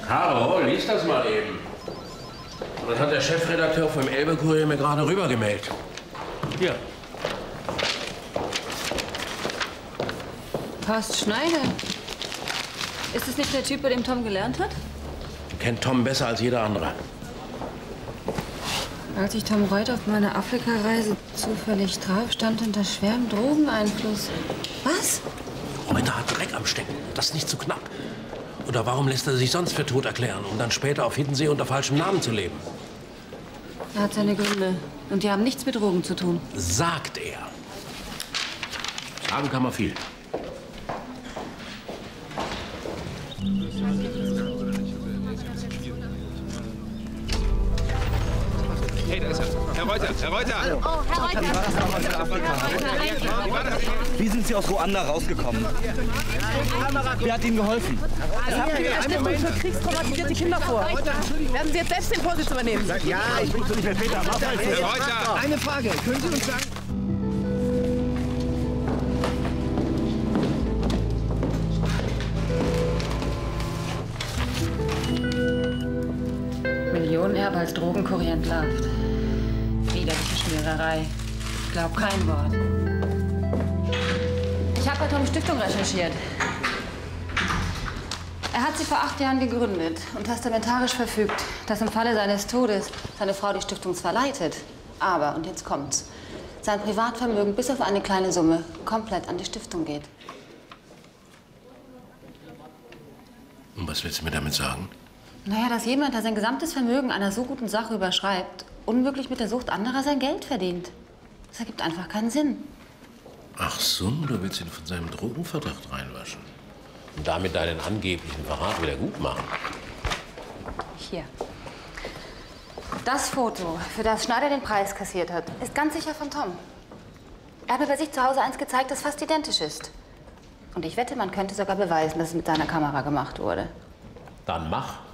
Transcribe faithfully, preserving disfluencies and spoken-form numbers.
Caro, lies das mal eben. Das hat der Chefredakteur vom Elbe-Kurier mir gerade rübergemeldet. Hier. Horst Schneider. Ist es nicht der Typ, bei dem Tom gelernt hat? Kennt Tom besser als jeder andere. Als ich Tom Reuter auf meiner Afrikareise zufällig traf, stand unter schwerem Drogeneinfluss. Was? Reuter hat Dreck am Stecken. Das ist nicht zu knapp. Oder warum lässt er sich sonst für tot erklären, um dann später auf Hiddensee unter falschem Namen zu leben? Er hat seine Gründe. Und die haben nichts mit Drogen zu tun. Sagt er. Sagen kann man viel. Hey, da ist er. Herr Reuter, Herr Reuter! Oh, Herr Reuter! Wie sind Sie aus Ruanda rausgekommen? Wer hat Ihnen geholfen? Es haben Sie eine Stiftung für kriegstraumatisierte Kinder vor. Werden Sie jetzt selbst den Vorsitz übernehmen? Ja, ich bin zu nicht mehr Peter. Herr Reuter! Eine Frage. Können Sie uns sagen... Millionenerbe als Drogenkurier entlarvt. Widerliche Schmiererei. Ich glaub kein Wort. Ich habe bei Toms Stiftung recherchiert. Er hat sie vor acht Jahren gegründet und testamentarisch verfügt, dass im Falle seines Todes seine Frau die Stiftung zwar leitet, aber, und jetzt kommt's, sein Privatvermögen bis auf eine kleine Summe komplett an die Stiftung geht. Und was willst du mir damit sagen? Naja, dass jemand, der sein gesamtes Vermögen einer so guten Sache überschreibt, unmöglich mit der Sucht anderer sein Geld verdient. Das ergibt einfach keinen Sinn. Ach so, du willst ihn von seinem Drogenverdacht reinwaschen. Und damit deinen angeblichen Verrat wieder gut machen. Hier. Das Foto, für das Schneider den Preis kassiert hat, ist ganz sicher von Tom. Er hat mir bei sich zu Hause eins gezeigt, das fast identisch ist. Und ich wette, man könnte sogar beweisen, dass es mit seiner Kamera gemacht wurde. Dann mach.